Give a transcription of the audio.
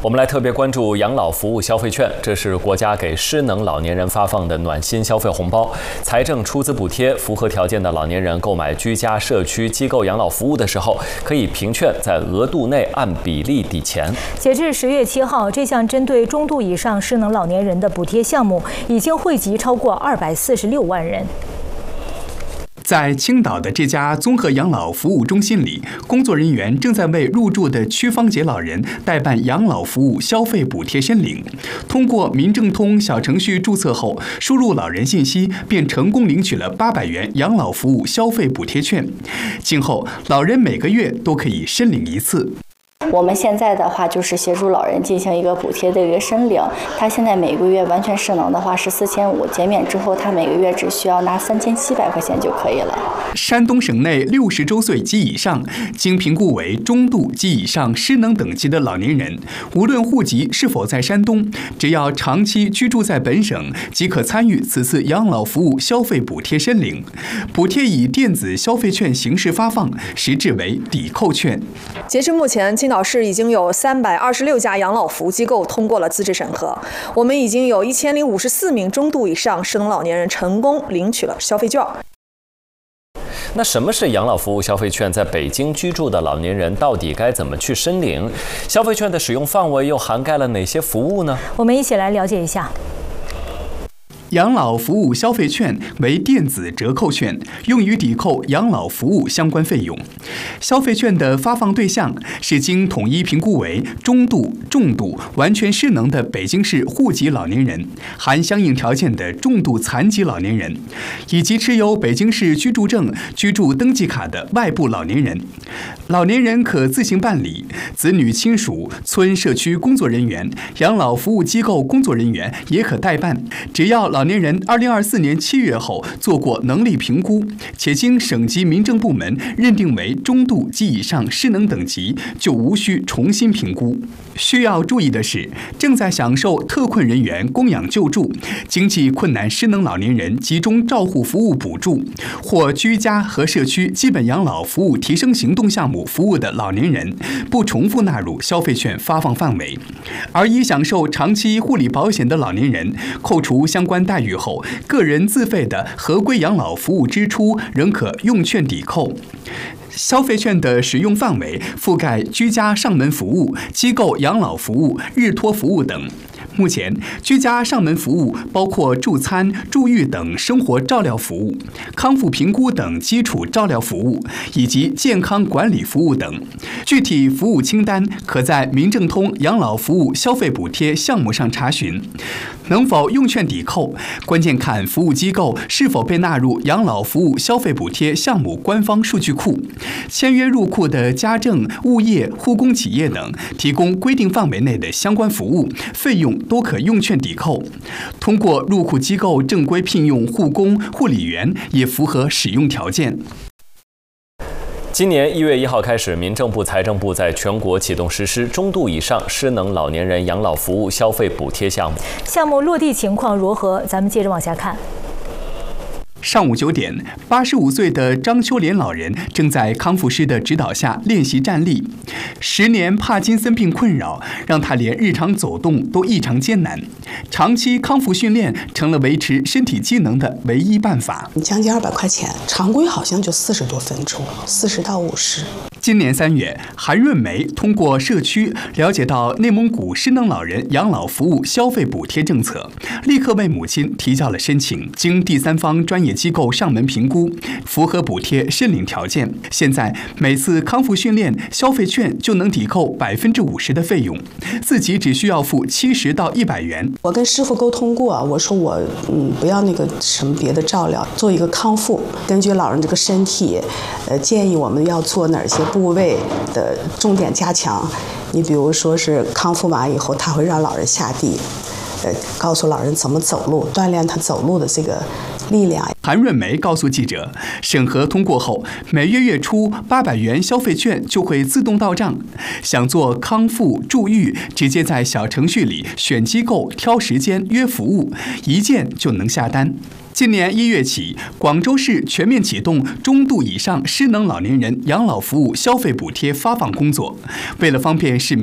我们来特别关注养老服务消费券，这是国家给失能老年人发放的暖心消费红包，财政出资补贴，符合条件的老年人购买居家、社区、机构养老服务的时候，可以凭券在额度内按比例抵钱。 截至10月7号，这项针对中度以上失能老年人的补贴项目已经惠及超过246万人。 在青岛的这家综合养老服务中心里，工作人员正在为入住的屈芳杰老人代办养老服务消费补贴申领。通过民政通小程序注册后，输入老人信息，便成功领取了800元养老服务消费补贴券。今后，老人每个月都可以申领一次。 我们现在的话就是协助老人进行一个补贴的一个申领，他现在每个月完全失能的话是4500，减免之后他每个月只需要拿3700块钱就可以了。 山东省内60周岁及以上，经评估为中度及以上失能等级的老年人，无论户籍是否在山东，只要长期居住在本省，即可参与此次养老服务消费补贴申领。补贴以电子消费券形式发放，实质为抵扣券。 截至目前，青岛市已经有326家养老服务机构通过了资质审核，我们已经有1054名中度以上失能老年人成功领取了消费券。 那什么是养老服务消费券？在北京居住的老年人到底该怎么去申领？消费券的使用范围又涵盖了哪些服务呢？ 我们一起来了解一下。 养老服务消费券为电子折扣券，用于抵扣养老服务相关费用。消费券的发放对象是经统一评估为中度、重度、完全失能的北京市户籍老年人，含相应条件的重度残疾老年人，以及持有北京市居住证、居住登记卡的外部老年人。老年人可自行办理，子女亲属、村社区工作人员、养老服务机构工作人员也可代办，只要老年人2024年7月后做过能力评估，且经省级民政部门认定为中度及以上失能等级，就无需重新评估。需要注意的是，正在享受特困人员供养救助、经济困难失能老年人集中照护服务补助或居家和社区基本养老服务提升行动项目服务的老年人，不重复纳入消费券发放范围。而已享受长期护理保险的老年人，扣除相关待遇后，个人自费的合规养老服务支出仍可用券抵扣。消费券的使用范围覆盖居家上门服务、机构养老服务、日托服务等。目前，居家上门服务包括助餐、助浴等生活照料服务、康复评估等基础照料服务，以及健康管理服务等。具体服务清单可在民政通养老服务消费补贴项目上查询。能否用券抵扣，关键看服务机构是否被纳入养老服务消费补贴项目官方数据库。签约入库的家政、物业、护工企业等提供规定范围内的相关服务，费用都可用券抵扣。通过入库机构正规聘用护工、护理员也符合使用条件。 今年1月1号开始，民政部、财政部在全国启动实施中度以上失能老年人养老服务消费补贴项目。 项目落地情况如何？咱们接着往下看。 上午9点，85岁的张秋莲老人正在康复师的指导下练习站立。10年帕金森病困扰，让他连日常走动都异常艰难。长期康复训练成了维持身体机能的唯一办法。 将近200块钱，常规好像就40多分钟，40到50。 今年3月，韩润梅通过社区了解到内蒙古失能老人养老服务消费补贴政策，立刻为母亲提交了申请。经第三方专业机构上门评估，符合补贴申领条件。现在每次康复训练，消费券就能抵扣50%的费用，自己只需要付70到100元。 我跟师傅沟通过，我说我不要那个什么别的照料，做一个康复，根据老人这个身体，建议我们要做哪些部位的重点加强。你比如说是康复完以后，他会让老人下地，告诉老人怎么走路，锻炼他走路的这个力量。 韩润梅告诉记者，审核通过后，每月月初800元消费券就会自动到账。想做康复助浴，直接在小程序里选机构、挑时间约服务，一键就能下单。今年1月起，广州市全面启动中度以上失能老年人养老服务消费补贴发放工作。为了方便市民